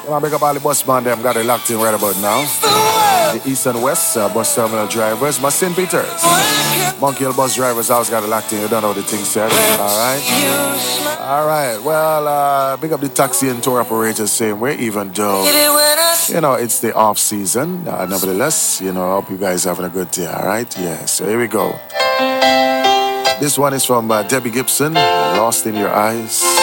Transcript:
I big up all the bus man them got it locked in right about now. The east and west bus terminal drivers, my St. Peters. Monkey Hill bus drivers house got it locked in. You don't know the thing said. Alright. Well, big up the taxi and tour operators same way, even though it's the off season. Nevertheless, I hope you guys having a good day, alright? Yeah, so here we go. This one is from Debbie Gibson, Lost in Your Eyes.